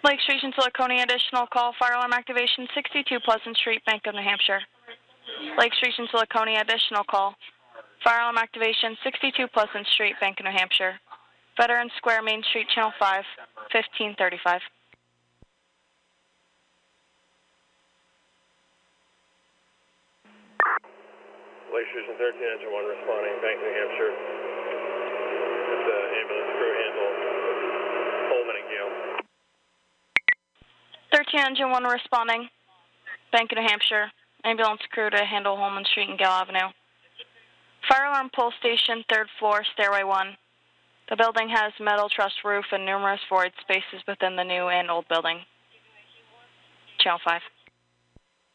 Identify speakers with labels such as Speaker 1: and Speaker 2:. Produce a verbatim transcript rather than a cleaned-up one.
Speaker 1: Lake Street and Laconia, additional call, fire alarm activation, sixty-two Pleasant Street, Bank of New Hampshire. Lake Street and Laconia, additional call, fire alarm activation, sixty-two Pleasant Street, Bank of New Hampshire. Veterans Square, Main Street, Channel five, fifteen thirty-five.
Speaker 2: Lake Street and thirteen engine one responding, Bank of New Hampshire. It's the ambulance crew handle Coleman and Gale.
Speaker 1: thirteen engine one responding, Bank of New Hampshire. Ambulance crew to handle Holman Street and Gale Avenue. Fire alarm pull station, third floor, stairway one. The building has metal truss roof and numerous void spaces within the new and old building. Channel five.